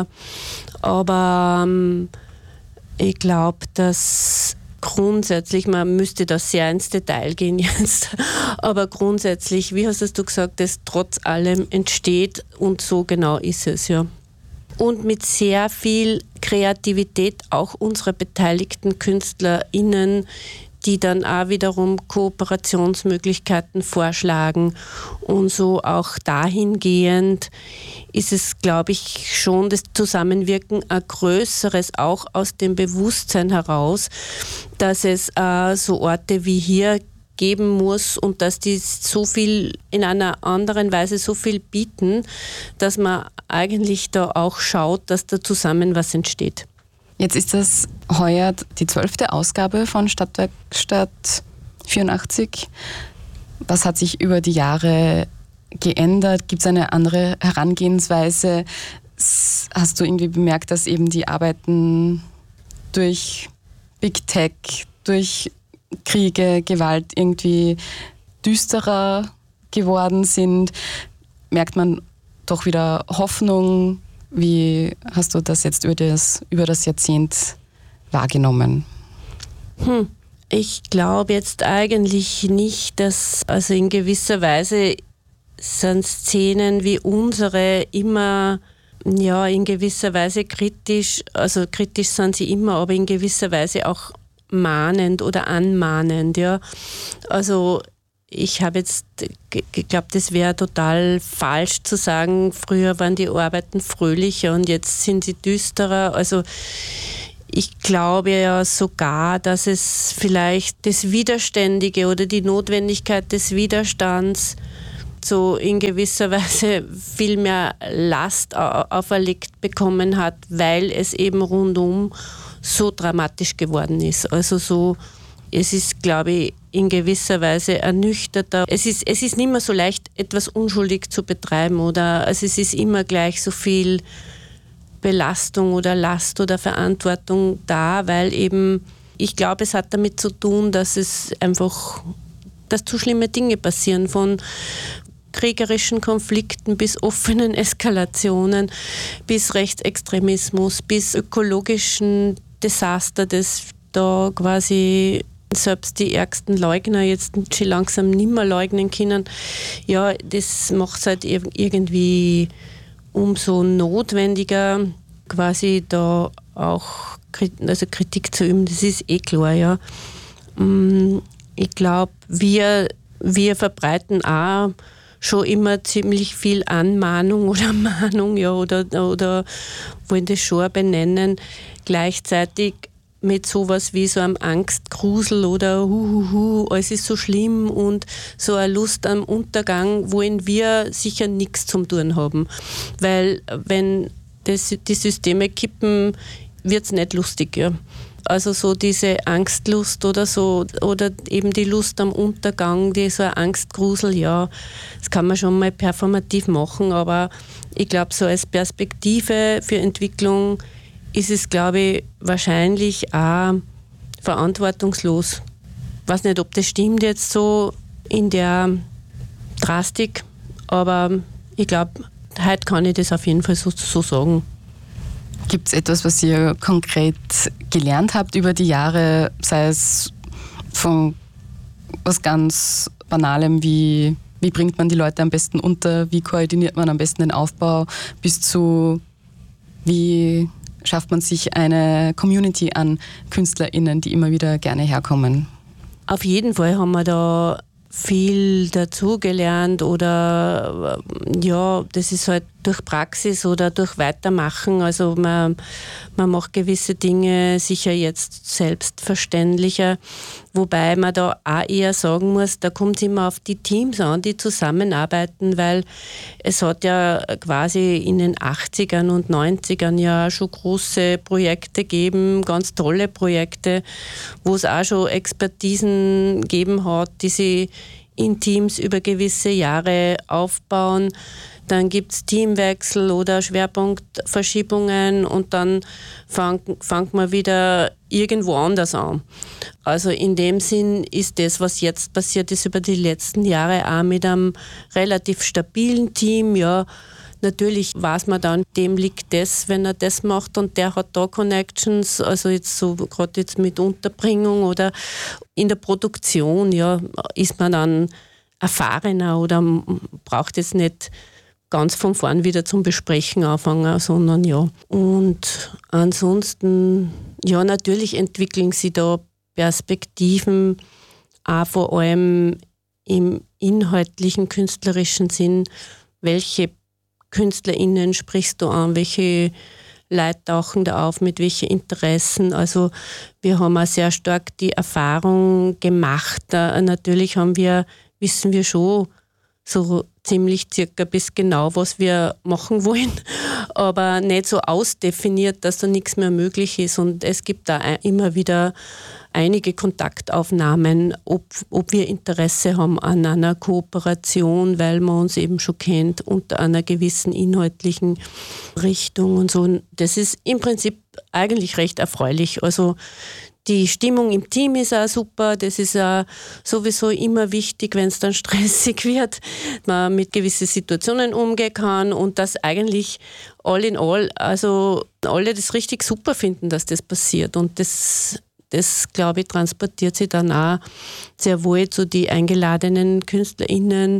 Aber ich glaube, dass grundsätzlich, man müsste da sehr ins Detail gehen jetzt, aber grundsätzlich, wie hast du gesagt, das trotz allem entsteht und so genau ist es, ja. Und mit sehr viel Kreativität auch unserer beteiligten KünstlerInnen, die dann auch wiederum Kooperationsmöglichkeiten vorschlagen. Und so auch dahingehend ist es, glaube ich, schon das Zusammenwirken ein größeres, auch aus dem Bewusstsein heraus, dass es so Orte wie hier geben muss und dass die so viel in einer anderen Weise so viel bieten, dass man eigentlich da auch schaut, dass da zusammen was entsteht. Jetzt ist das heuer die 12. Ausgabe von Stadtwerkstatt 84. Was hat sich über die Jahre geändert? Gibt es eine andere Herangehensweise? Hast du irgendwie bemerkt, dass eben die Arbeiten durch Big Tech, durch Kriege, Gewalt irgendwie düsterer geworden sind? Merkt man doch wieder Hoffnung? Wie hast du das jetzt über das Jahrzehnt wahrgenommen? Ich glaube jetzt eigentlich nicht, dass, also in gewisser Weise sind Szenen wie unsere immer, ja, in gewisser Weise kritisch, also kritisch sind sie immer, aber in gewisser Weise auch mahnend oder anmahnend. Ja. Also ich habe jetzt geglaubt, das wäre total falsch zu sagen, früher waren die Arbeiten fröhlicher und jetzt sind sie düsterer. Also ich glaube ja sogar, dass es vielleicht das Widerständige oder die Notwendigkeit des Widerstands so in gewisser Weise viel mehr Last auferlegt bekommen hat, weil es eben rundum so dramatisch geworden ist. Also so, es ist, glaube ich, in gewisser Weise ernüchterter. Es ist nicht mehr so leicht, etwas unschuldig zu betreiben oder also es ist immer gleich so viel Belastung oder Last oder Verantwortung da, weil eben, ich glaube, es hat damit zu tun, dass zu schlimme Dinge passieren, von kriegerischen Konflikten bis offenen Eskalationen, bis Rechtsextremismus, bis ökologischen Desaster, das da quasi selbst die ärgsten Leugner jetzt schon langsam nicht mehr leugnen können. Ja, das macht es halt irgendwie umso notwendiger, quasi da auch Kritik zu üben. Das ist eh klar, ja. Ich glaube, wir verbreiten auch schon immer ziemlich viel Anmahnung oder Mahnung, ja, oder wollen das schon benennen. Gleichzeitig mit sowas wie so einem Angstgrusel oder alles ist so schlimm und so eine Lust am Untergang wollen wir sicher nichts zum tun haben. Weil wenn die Systeme kippen, wird es nicht lustig. Ja. Also so diese Angstlust oder so oder eben die Lust am Untergang, so ein Angstgrusel, ja, das kann man schon mal performativ machen, aber ich glaube, so als Perspektive für Entwicklung ist es, glaube ich, wahrscheinlich auch verantwortungslos. Ich weiß nicht, ob das stimmt jetzt so in der Drastik, aber ich glaube, heute kann ich das auf jeden Fall so sagen. Gibt es etwas, was ihr konkret gelernt habt über die Jahre, sei es von was ganz Banalem wie bringt man die Leute am besten unter, wie koordiniert man am besten den Aufbau, bis zu wie schafft man sich eine Community an KünstlerInnen, die immer wieder gerne herkommen? Auf jeden Fall haben wir da viel dazugelernt oder ja, das ist halt durch Praxis oder durch Weitermachen. Also man macht gewisse Dinge sicher jetzt selbstverständlicher, wobei man da auch eher sagen muss, da kommt es immer auf die Teams an, die zusammenarbeiten, weil es hat ja quasi in den 80ern und 90ern ja schon große Projekte gegeben, ganz tolle Projekte, wo es auch schon Expertisen gegeben hat, die sie in Teams über gewisse Jahre aufbauen. Dann gibt es Teamwechsel oder Schwerpunktverschiebungen und dann fängt man wieder irgendwo anders an. Also in dem Sinn ist das, was jetzt passiert ist über die letzten Jahre, auch mit einem relativ stabilen Team. Ja, natürlich weiß man dann, dem liegt das, wenn er das macht und der hat da Connections, also jetzt so gerade jetzt mit Unterbringung oder in der Produktion, ja, ist man dann erfahrener oder braucht jetzt nicht ganz von vorn wieder zum Besprechen anfangen, sondern ja. Und ansonsten, ja, natürlich entwickeln sie da Perspektiven, auch vor allem im inhaltlichen, künstlerischen Sinn. Welche KünstlerInnen sprichst du an? Welche Leute tauchen da auf? Mit welchen Interessen? Also wir haben auch sehr stark die Erfahrung gemacht. Natürlich wissen wir schon so ziemlich circa bis genau, was wir machen wollen, aber nicht so ausdefiniert, dass da nichts mehr möglich ist. Und es gibt da immer wieder einige Kontaktaufnahmen, ob wir Interesse haben an einer Kooperation, weil man uns eben schon kennt, unter einer gewissen inhaltlichen Richtung und so. Das ist im Prinzip eigentlich recht erfreulich. Also die Stimmung im Team ist auch super, das ist auch sowieso immer wichtig, wenn es dann stressig wird, man mit gewissen Situationen umgehen kann und dass eigentlich all in all, also alle das richtig super finden, dass das passiert und das glaube ich, transportiert sich dann auch sehr wohl zu die eingeladenen KünstlerInnen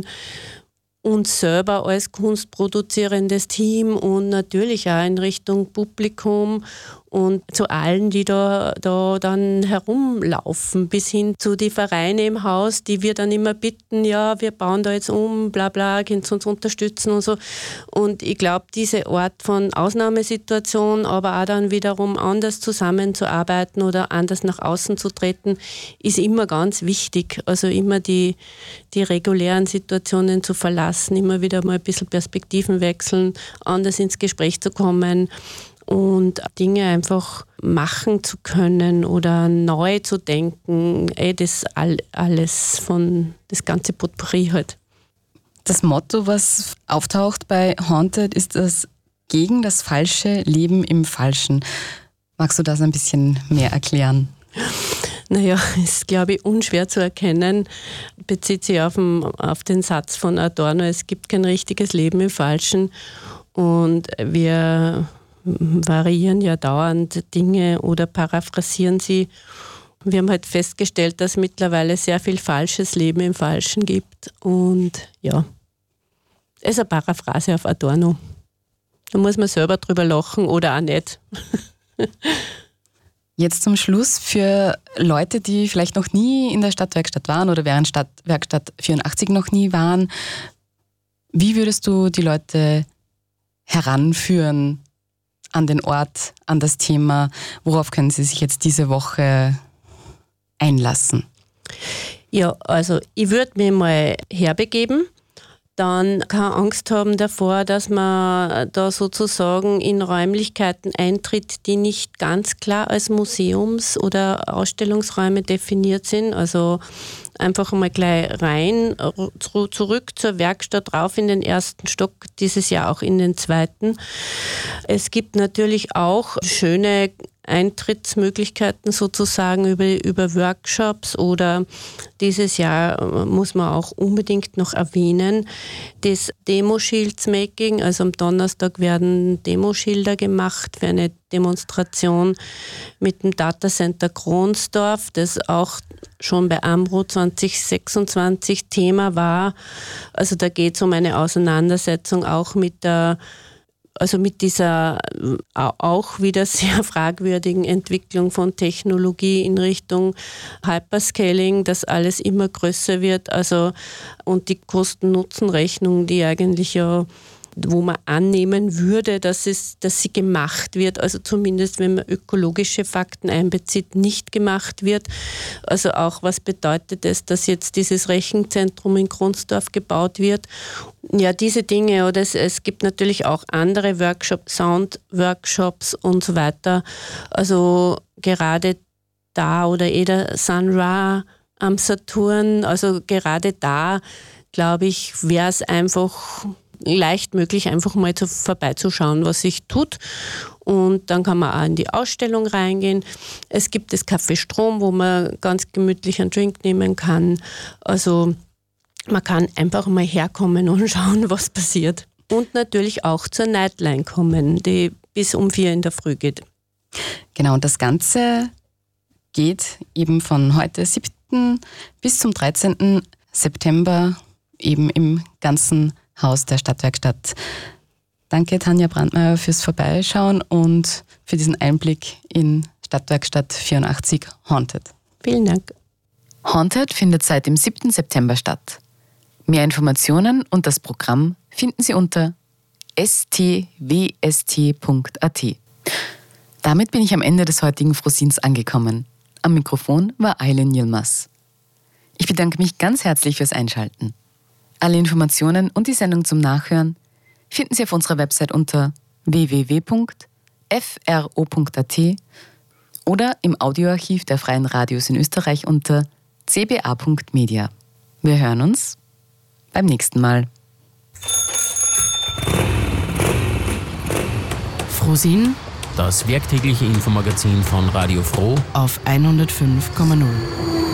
und selber als kunstproduzierendes Team und natürlich auch in Richtung Publikum und zu allen, die da dann herumlaufen, bis hin zu den Vereinen im Haus, die wir dann immer bitten, ja, wir bauen da jetzt um, bla bla, könnt ihr uns unterstützen und so. Und ich glaube, diese Art von Ausnahmesituation, aber auch dann wiederum anders zusammenzuarbeiten oder anders nach außen zu treten, ist immer ganz wichtig. Also immer die regulären Situationen zu verlassen, immer wieder mal ein bisschen Perspektiven wechseln, anders ins Gespräch zu kommen und Dinge einfach machen zu können oder neu zu denken. Das alles von das ganze Potpourri halt. Das Motto, was auftaucht bei Haunted, ist das gegen das falsche Leben im Falschen. Magst du das ein bisschen mehr erklären? Naja, ist, glaube ich, unschwer zu erkennen. Bezieht sich auf den Satz von Adorno, es gibt kein richtiges Leben im Falschen. Und wir variieren ja dauernd Dinge oder paraphrasieren sie. Wir haben halt festgestellt, dass es mittlerweile sehr viel falsches Leben im Falschen gibt. Und ja, es ist eine Paraphrase auf Adorno. Da muss man selber drüber lachen oder auch nicht. Jetzt zum Schluss für Leute, die vielleicht noch nie in der Stadtwerkstatt waren oder während Stadtwerkstatt 84 noch nie waren. Wie würdest du die Leute heranführen an den Ort, an das Thema? Worauf können sie sich jetzt diese Woche einlassen? Ja, also ich würde mich mal herbegeben. Dann keine Angst haben davor, dass man da sozusagen in Räumlichkeiten eintritt, die nicht ganz klar als Museums- oder Ausstellungsräume definiert sind. Also einfach mal gleich rein, zurück zur Werkstatt, rauf in den ersten Stock, dieses Jahr auch in den zweiten. Es gibt natürlich auch schöne Eintrittsmöglichkeiten sozusagen über Workshops oder dieses Jahr muss man auch unbedingt noch erwähnen, das Demo-Schildsmaking, also am Donnerstag werden Demoschilder gemacht für eine Demonstration mit dem Datacenter Kronsdorf, das auch schon bei AMRO 2026 Thema war. Also da geht es um eine Auseinandersetzung auch mit dieser auch wieder sehr fragwürdigen Entwicklung von Technologie in Richtung Hyperscaling, dass alles immer größer wird. Also, und die Kosten-Nutzen-Rechnung, die eigentlich ja, wo man annehmen würde, dass sie gemacht wird, also zumindest wenn man ökologische Fakten einbezieht, nicht gemacht wird. Also auch, was bedeutet es, dass jetzt dieses Rechenzentrum in Kronsdorf gebaut wird? Ja, diese Dinge, oder es gibt natürlich auch andere Workshops, Sound-Workshops und so weiter. Also gerade da oder der Sun Ra am Saturn, also gerade da, glaube ich, wäre es einfach leicht möglich, einfach mal vorbeizuschauen, was sich tut. Und dann kann man auch in die Ausstellung reingehen. Es gibt das Café Strom, wo man ganz gemütlich einen Drink nehmen kann. Also man kann einfach mal herkommen und schauen, was passiert. Und natürlich auch zur Nightline kommen, die bis um 4 in der Früh geht. Genau, und das Ganze geht eben von heute 7. bis zum 13. September eben im ganzen Haus der Stadtwerkstatt. Danke, Tanja Brandmeier, fürs Vorbeischauen und für diesen Einblick in Stadtwerkstatt 84 Haunted. Vielen Dank. Haunted findet seit dem 7. September statt. Mehr Informationen und das Programm finden Sie unter stwst.at. Damit bin ich am Ende des heutigen Frosins angekommen. Am Mikrofon war Eileen Yilmaz. Ich bedanke mich ganz herzlich fürs Einschalten. Alle Informationen und die Sendung zum Nachhören finden Sie auf unserer Website unter www.fro.at oder im Audioarchiv der Freien Radios in Österreich unter cba.media. Wir hören uns beim nächsten Mal. Frosin, das werktägliche Infomagazin von Radio Froh auf 105,0.